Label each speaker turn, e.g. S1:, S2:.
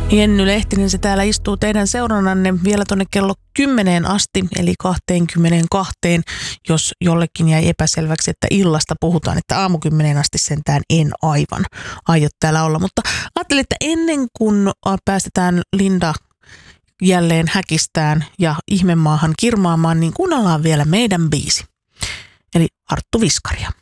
S1: Jenny Lehtinen, se täällä istuu teidän seurannanne vielä tuonne kello 10 asti, eli 22, jos jollekin jäi epäselväksi, että illasta puhutaan, että aamu 10 asti sentään en aivan aio täällä olla. Mutta ajattelin, että ennen kuin päästetään Linda jälleen häkistään ja ihmemaahan kirmaamaan, niin kuunnellaan vielä meidän biisi, eli Arttu Viskaria.